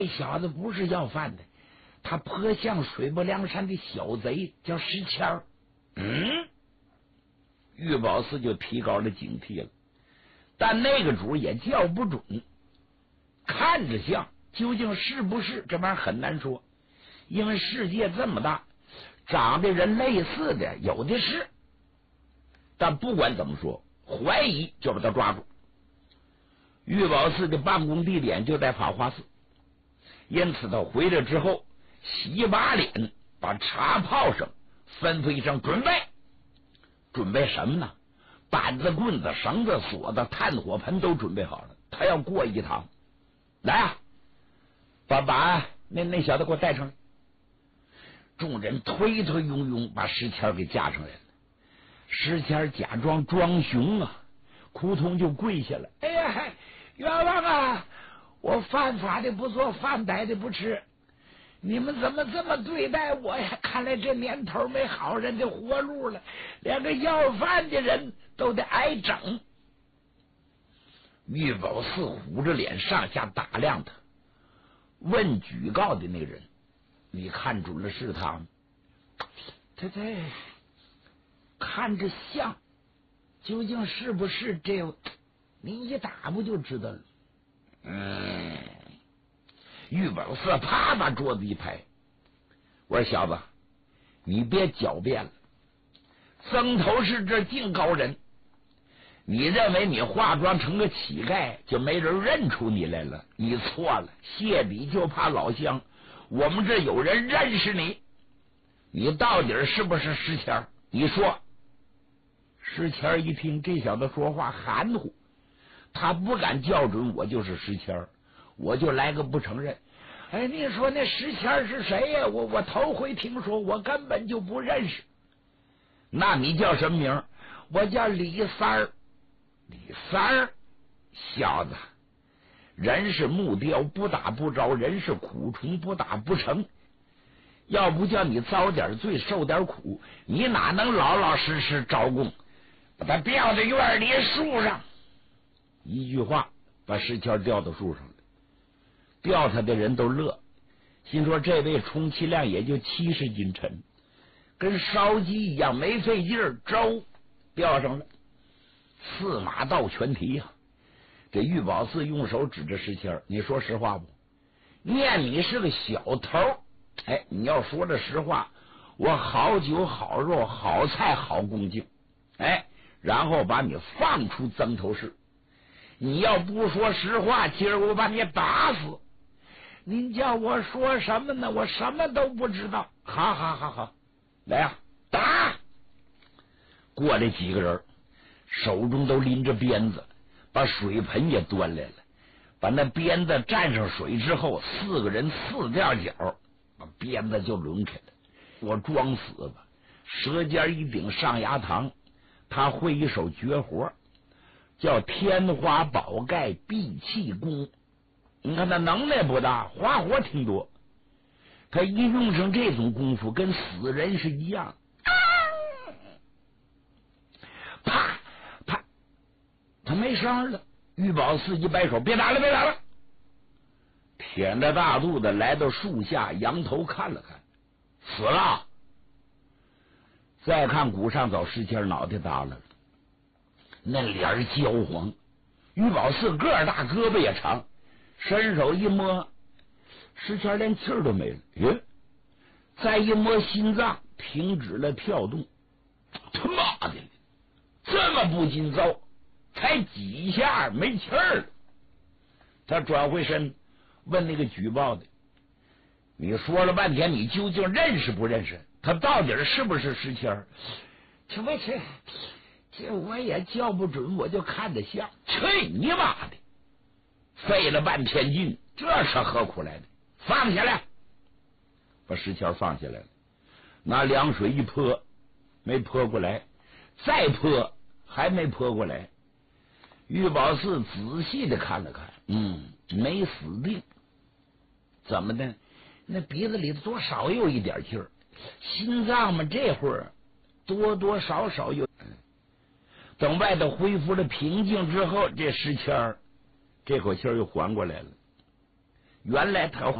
这小子不是要饭的，他颇像水泊梁山的小贼，叫石谦儿。玉宝寺就提高了警惕了，但那个主也叫不准，看着像，究竟是不是这玩意儿很难说，因为世界这么大，长得人类似的有的是。但不管怎么说，怀疑就把他抓住。玉宝寺的办公地点就在法华寺，因此他回来之后洗把脸，把茶泡上，吩咐一声准备。准备什么呢？板子、棍子、绳子、锁子、炭火盆都准备好了，他要过一趟。来啊，把那小子给我带上来。众人推推拥拥把石谦给架上来了。石谦假装装熊啊，扑通就跪下了。哎呀，冤枉啊！我犯法的不做，犯歹的不吃，你们怎么这么对待我呀？看来这年头没好人的活路了，连个要饭的人都得挨整。玉宝寺虎着脸上下打量他，问举告的那个人：“你看准了是他吗？”他看着像，究竟是不是这？你一打不就知道了？玉宝寺啪把桌子一拍，我说小子，你别狡辩了，曾头市这净高人，你认为你化妆成个乞丐就没人认出你来了？你错了，谢礼就怕老乡，我们这有人认识你，你到底是不是石谦？你说。石谦一听这小子说话含糊，他不敢校准我就是石谦，我就来个不承认。哎，你说那石谦是谁呀？我头回听说，我根本就不认识。那你叫什么名？我叫李三儿。李三儿，小子，人是木雕不打不着，人是苦虫不打不成。要不叫你遭点罪受点苦，你哪能老老实实招供？把他吊在院里树上。一句话把石谦吊到树上了，吊他的人都乐，心说这位充其量也就70斤沉，跟烧鸡一样没费劲儿，招吊上了。驷马到全蹄啊！这玉宝寺用手指着石谦，你说实话不？念你是个小头，哎，你要说这实话，我好酒好肉好菜好恭敬，哎，然后把你放出曾头市。你要不说实话，今儿我把你打死。您叫我说什么呢？我什么都不知道。好，来啊，打！过来几个人，手中都拎着鞭子，把水盆也端来了。把那鞭子蘸上水之后，4个人4吊脚，把鞭子就抡开了。我装死吧，舌尖一顶上牙膛。他会一手绝活，叫天花宝盖闭气功。你看他能耐不大，花活挺多。他一用上这种功夫，跟死人是一样。啪啪，他没声了。玉宝寺一摆手，别打了，腆着大肚子来到树下，仰头看了看，死了。再看谷上早，石谦脑袋耷拉了，那脸焦黄。玉宝寺个儿大，胳膊也长，伸手一摸，石谦连气儿都没了。再一摸心脏，停止了跳动。他妈的，这么不禁糟，才几下没气儿了。他转回身问那个举报的：“你说了半天，你究竟认识不认识？他到底是不是石谦？”这我也叫不准，我就看着像。去你妈的！费了半天劲，这是何苦来的？放下来！把石谦放下来了，拿凉水一泼，没泼过来，再泼还没泼过来。玉宝寺仔细的看了看，没死定。怎么的？那鼻子里多少有一点气儿，心脏嘛这会儿多多少少有。等外头恢复了平静之后，这石谦这口气儿又缓过来了。 原来他